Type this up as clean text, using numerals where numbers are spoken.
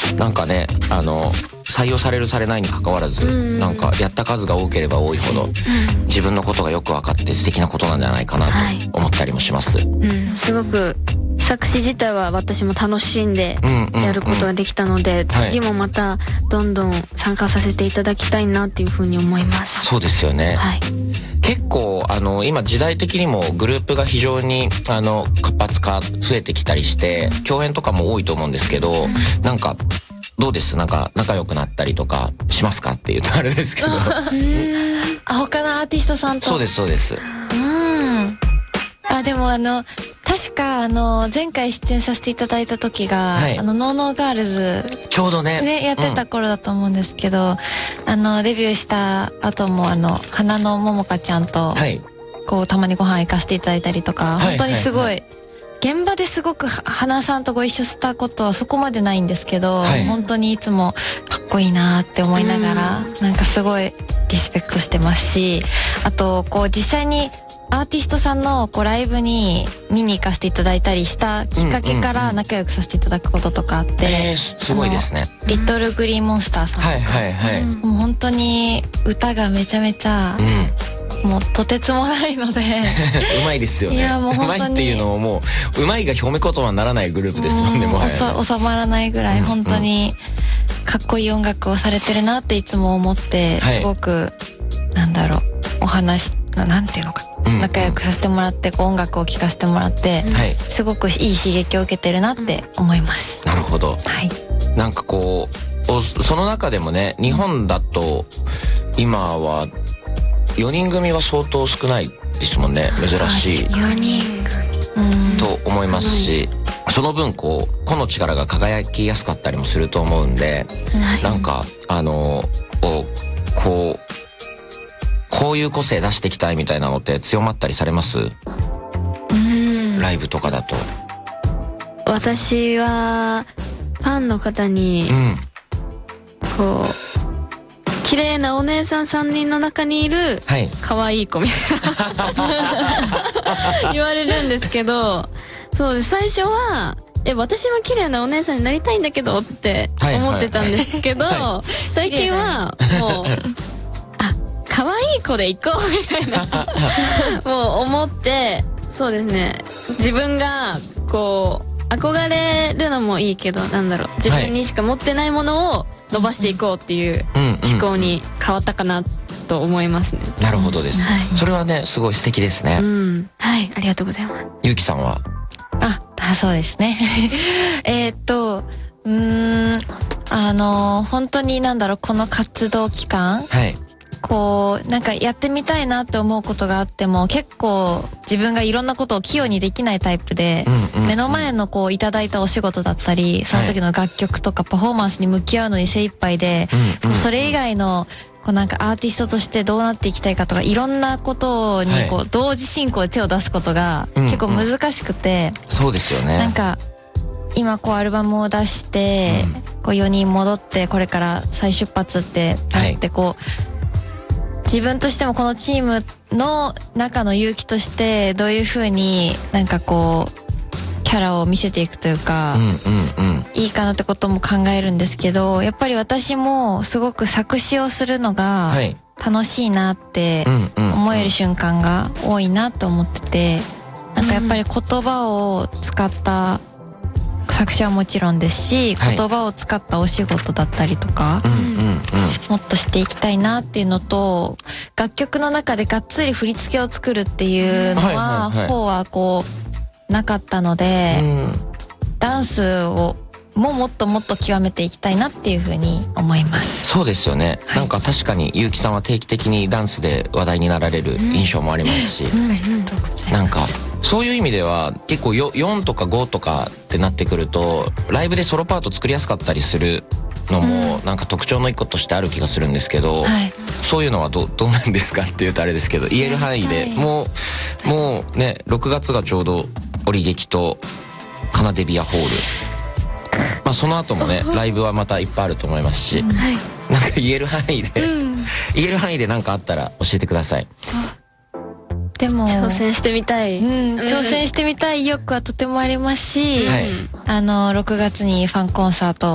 なんかね採用されるされないに関わらず、なんかやった数が多ければ多いほど、自分のことがよく分かって素敵なことなんじゃないかなと思ったりもします。 すごく作詞自体は私も楽しんでやることができたので、次もまたどんどん参加させていただきたいなっていうふうに思います。 そうですよね。 はい。 結構今時代的にもグループが非常に活発化増えてきたりして共演とかも多いと思うんですけど、なんかどうです？なんか仲良くなったりとかしますかっていうとあれですけど他のアーティストさんと。 そうですそうです。 でも確か前回出演させていただいた時が、ノーノーガールズちょうどねやってた頃だと思うんですけど、デビューした後も花のももかちゃんと、こうたまにご飯行かせていただいたりとか、本当にすごい、現場ですごく花さんとご一緒したことはそこまでないんですけど、本当にいつもかっこいいなって思いながら、なんかすごいリスペクトしてますし、あとこう実際にアーティストさんのこうライブに見に行かせていただいたりしたきっかけから仲良くさせていただくこととかあって、 すごいですね。 リトルグリーンモンスターさん、もう本当に歌がめちゃめちゃ、もうとてつもないのでうまいですよね。いやもう本当にうまいっていうのをもううまいが褒め言葉にならないグループですもんね。もはや収まらないぐらい本当にかっこいい音楽をされてるなっていつも思って、すごくなんだろう、お話なんていうのか、仲良くさせてもらってこう音楽を聴かせてもらって、すごくいい刺激を受けてるなって思います。 なるほど。なんかこうその中でもね、日本だと今は4人組は相当少ないですもんね。珍しい 4人組と思いますし、その分こう個の力が輝きやすかったりもすると思うんで、なんかこういう個性出していきたいみたいなのって強まったりされます？ライブとかだと。 私はファンの方に、こう綺麗なお姉さん3人の中にいる可愛い子みたいな言われるんですけど、そうです。最初は私も綺麗なお姉さんになりたいんだけどって思ってたんですけど、最近はもう可愛い子で行こうみたいなもう思って、そうですね、自分がこう憧れるのもいいけど、なんだろう、自分にしか持ってないものを伸ばしていこうっていう思考に変わったかなと思いますね。 なるほどです、それはねすごい素敵ですね。 はい、ありがとうございます。 ゆうきさんは？ そうですね本当になんだろう、この活動期間、こうなんかやってみたいなって思うことがあっても結構自分がいろんなことを器用にできないタイプで、目の前のこういただいたお仕事だったり、その時の楽曲とかパフォーマンスに向き合うのに精一杯で、それ以外のこうなんかアーティストとしてどうなっていきたいかとか、いろんなことにこう同時進行で手を出すことが結構難しくて、 そうですよね。 なんか今こうアルバムを出して、こう4人戻ってこれから再出発ってなって、こう自分としてもこのチームの中の勇気としてどういう風になんかこうキャラを見せていくというか、いいかなってことも考えるんですけど、やっぱり私もすごく作詞をするのが楽しいなって思える瞬間が多いなと思ってて、なんかやっぱり言葉を使った作詞はもちろんですし、言葉を使ったお仕事だったりとか、もっとしていきたいなっていうのと、楽曲の中でがっつり振り付けを作るっていうのは方はこうなかったので、ダンスをもっともっと極めていきたいなっていうふうに思います。 そうですよね、なんか確かにゆうきさんは定期的にダンスで話題になられる印象もありますし、なんかそういう意味では結構4とか5とかってなってくるとライブでソロパート作りやすかったりするのもなんか特徴の一個としてある気がするんですけど、そういうのはどうなんですかっていうとあれですけど、言える範囲でもうね、6月がちょうど織劇とカナデビアホール、その後もねライブはまたいっぱいあると思いますし、なんか言える範囲で何かあったら教えてください。 でも挑戦してみたい、 挑戦してみたい意欲はとてもありますし、6月にファンコンサート